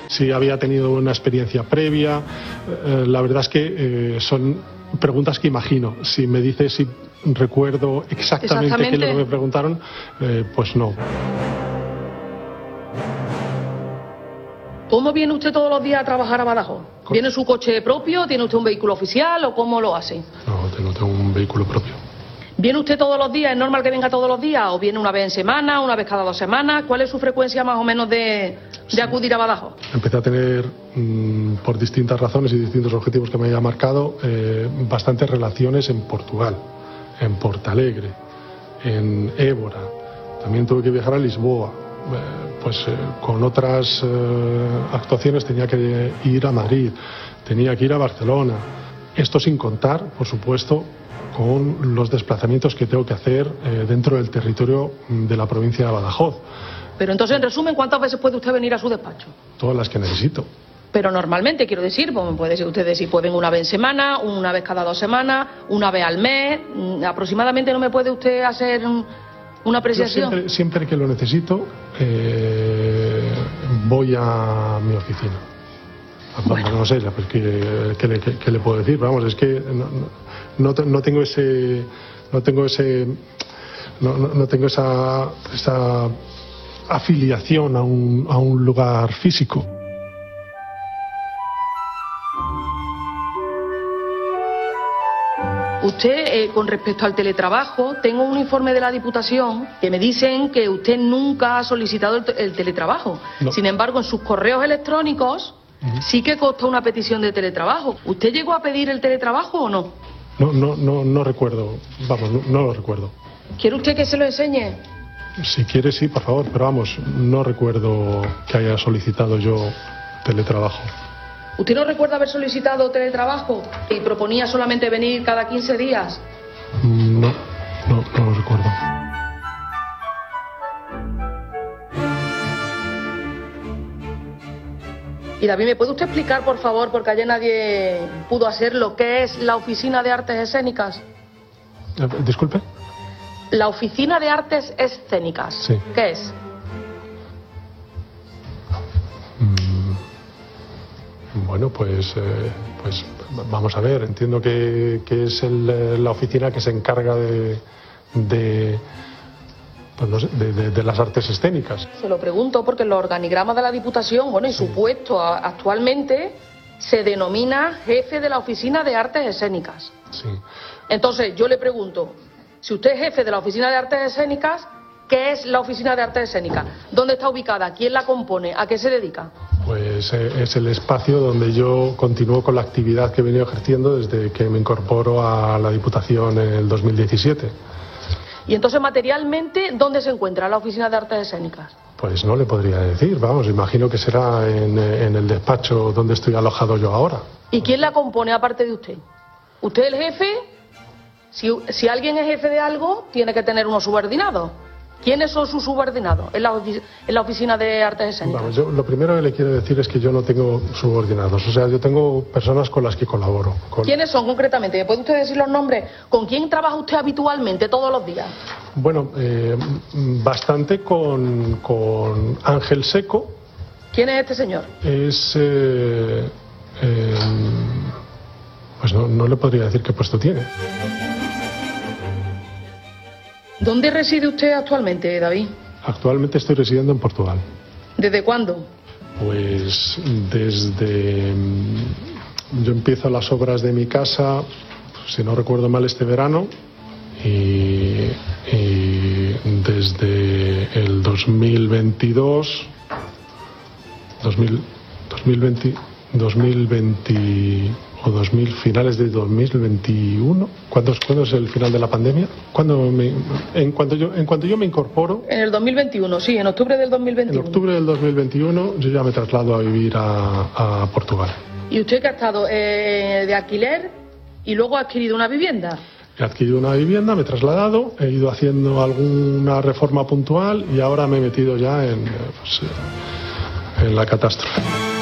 si había tenido una experiencia previa. La verdad es que son preguntas que imagino. Si me dice si recuerdo exactamente qué es lo que me preguntaron, pues no. ¿Cómo viene usted todos los días a trabajar a Badajoz? ¿Viene su coche propio? ¿Tiene usted un vehículo oficial o cómo lo hace? No tengo un vehículo propio. ¿Viene usted todos los días? ¿Es normal que venga todos los días? ¿O viene una vez en semana, una vez cada 2 semanas? ¿Cuál es su frecuencia más o menos de acudir a Badajoz? Empecé a tener, por distintas razones y distintos objetivos que me había marcado, bastantes relaciones en Portugal, en Portalegre, en Évora. También tuve que viajar a Lisboa. Con otras actuaciones tenía que ir a Madrid, tenía que ir a Barcelona. Esto sin contar, por supuesto, con los desplazamientos que tengo que hacer dentro del territorio de la provincia de Badajoz. Pero entonces, en resumen, ¿cuántas veces puede usted venir a su despacho? Todas las que necesito. Pero normalmente, quiero decir, pues me puede decir ustedes si pueden una vez en semana, una vez cada 2 semanas, una vez al mes. Aproximadamente, ¿no me puede usted hacer una apreciación? Yo siempre que lo necesito, voy a mi oficina. Bueno. No sé, pues, ¿qué le puedo decir? Vamos, es que no tengo esa afiliación a un lugar físico. Usted, con respecto al teletrabajo, tengo un informe de la Diputación que me dicen que usted nunca ha solicitado el teletrabajo. No. Sin embargo, en sus correos electrónicos sí que consta una petición de teletrabajo. ¿Usted llegó a pedir el teletrabajo o no? No recuerdo. Vamos, no lo recuerdo. ¿Quiere usted que se lo enseñe? Si quiere, sí, por favor. Pero vamos, no recuerdo que haya solicitado yo teletrabajo. ¿Usted no recuerda haber solicitado teletrabajo y proponía solamente venir cada 15 días? No lo recuerdo. Y David, ¿me puede usted explicar, por favor, porque ayer nadie pudo hacer lo que es la Oficina de Artes Escénicas? Disculpe. La Oficina de Artes Escénicas. Sí. ¿Qué es? Bueno, pues vamos a ver. Entiendo que es la oficina que se encarga de las artes escénicas. Se lo pregunto porque en los organigramas de la Diputación, bueno, y su puesto actualmente se denomina jefe de la Oficina de Artes Escénicas. Sí. Entonces, yo le pregunto, si usted es jefe de la Oficina de Artes Escénicas, ¿qué es la Oficina de Artes Escénicas? ¿Dónde está ubicada? ¿Quién la compone? ¿A qué se dedica? Pues es el espacio donde yo continúo con la actividad que he venido ejerciendo desde que me incorporo a la Diputación en el 2017. Y entonces, materialmente, ¿dónde se encuentra la Oficina de Artes Escénicas? Pues no le podría decir, vamos, imagino que será en el despacho donde estoy alojado yo ahora. ¿Y quién la compone aparte de usted? ¿Usted es el jefe? Si alguien es jefe de algo, tiene que tener unos subordinados. ¿Quiénes son sus subordinados en la Oficina de Artes Escénicas? Vamos, yo lo primero que le quiero decir es que yo no tengo subordinados. O sea, yo tengo personas con las que colaboro. ¿Quiénes son concretamente? ¿Me puede usted decir los nombres? ¿Con quién trabaja usted habitualmente todos los días? Bueno, bastante con Ángel Seco. ¿Quién es este señor? Es... pues no le podría decir qué puesto tiene. ¿Dónde reside usted actualmente, David? Actualmente estoy residiendo en Portugal. ¿Desde cuándo? Pues desde... Yo empiezo las obras de mi casa, si no recuerdo mal, este verano, y desde el 2022... 2020 finales de 2021. ¿Cuándo es el final de la pandemia? En cuanto yo me incorporo... En el 2021, sí, en octubre del 2021. En octubre del 2021 yo ya me traslado a vivir a Portugal. ¿Y usted que ha estado de alquiler y luego ha adquirido una vivienda? He adquirido una vivienda, me he trasladado, he ido haciendo alguna reforma puntual y ahora me he metido ya en la catástrofe.